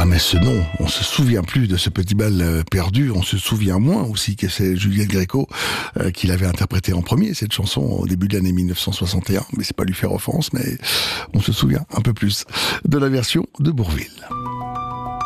Ah mais ce nom, on se souvient plus de ce petit bal perdu, on se souvient moins aussi que c'est Juliette Gréco qui l'avait interprété en premier, cette chanson au début de l'année 1961, mais c'est pas lui faire offense, mais on se souvient un peu plus de la version de Bourvil.